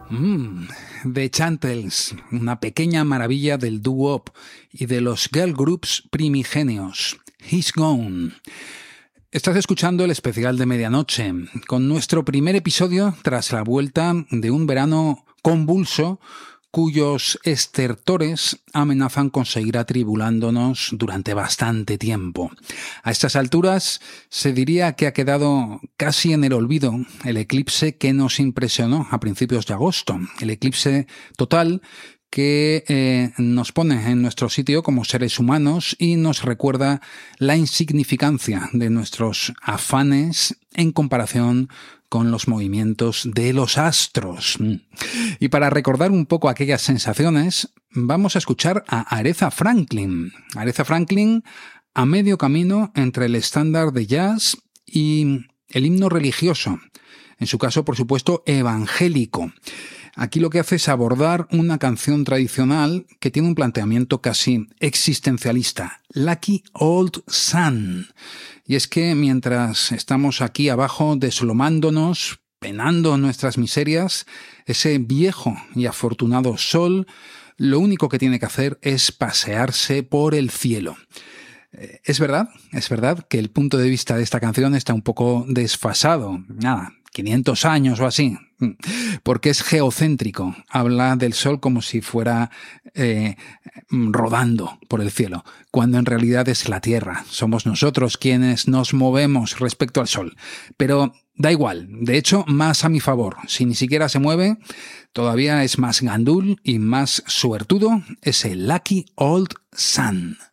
The Chantels, una pequeña maravilla del doo-wop y de los girl groups primigenios. He's Gone. Estás escuchando el especial de medianoche, con nuestro primer episodio tras la vuelta de un verano convulso, cuyos estertores amenazan con seguir atribulándonos durante bastante tiempo. A estas alturas se diría que ha quedado casi en el olvido el eclipse que nos impresionó a principios de agosto, el eclipse total que nos pone en nuestro sitio como seres humanos y nos recuerda la insignificancia de nuestros afanes en comparación con los movimientos de los astros. Y para recordar un poco aquellas sensaciones, vamos a escuchar a Aretha Franklin. Aretha Franklin a medio camino entre el estándar de jazz y el himno religioso, en su caso, por supuesto, evangélico. Aquí lo que hace es abordar una canción tradicional que tiene un planteamiento casi existencialista, Lucky Old Sun. Y es que mientras estamos aquí abajo deslomándonos, penando nuestras miserias, ese viejo y afortunado sol lo único que tiene que hacer es pasearse por el cielo. Es verdad que el punto de vista de esta canción está un poco desfasado. 500 años o así, porque es geocéntrico. Habla del sol como si fuera rodando por el cielo, cuando en realidad es la Tierra. Somos nosotros quienes nos movemos respecto al sol. Pero da igual, de hecho, más a mi favor. Si ni siquiera se mueve, todavía es más gandul y más suertudo ese Lucky Old Sun.